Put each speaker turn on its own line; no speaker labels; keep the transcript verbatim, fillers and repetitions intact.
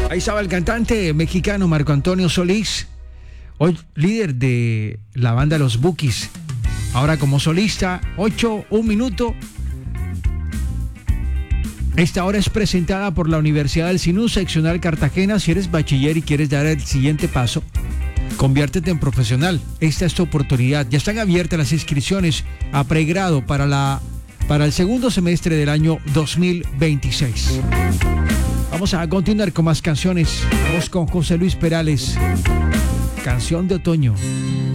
Ahí estaba el cantante mexicano Marco Antonio Solís, hoy líder de la banda Los Bukis. Ahora como solista, ocho, un minuto. Esta hora es presentada por la Universidad del Sinú, seccional Cartagena. Si eres bachiller y quieres dar el siguiente paso, conviértete en profesional. Esta es tu oportunidad. Ya están abiertas las inscripciones a pregrado para, la, para el segundo semestre del año dos mil veintiséis. Vamos a continuar con más canciones. Vamos con José Luis Perales. Canción de otoño.